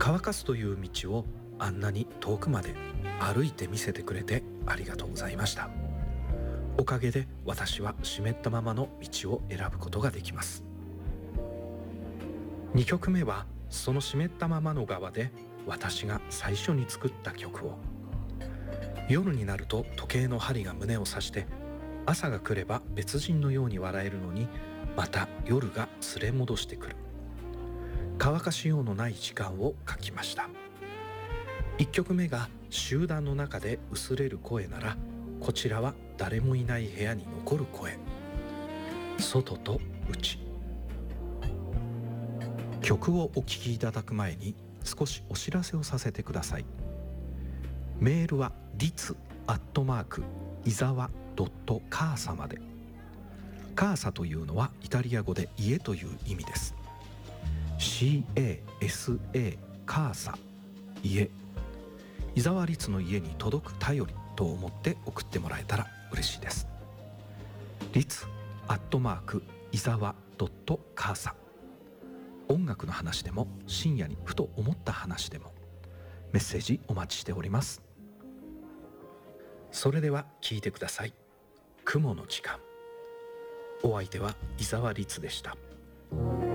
乾かすという道をあんなに遠くまで歩いて見せてくれてありがとうございました。おかげで私は湿ったままの道を選ぶことができます。2曲目はその湿ったままの側で私が最初に作った曲を。夜になると時計の針が胸を刺して、朝が来れば別人のように笑えるのに、また夜が連れ戻してくる。乾かしようのない時間を書きました。1曲目が集団の中で薄れる声なら、こちらは誰もいない部屋に残る声。外と内。曲をお聴きいただく前に少しお知らせをさせてください。メールはritz@izawa.casa まで。カーサというのはイタリア語で家という意味です。CASA カーサ、家。伊沢律の家に届く頼りと思って送ってもらえたら嬉しいです。ritz@izawa.casa。音楽の話でも深夜にふと思った話でもメッセージお待ちしております。それでは聞いてください。雲の時間。お相手は伊沢律でした。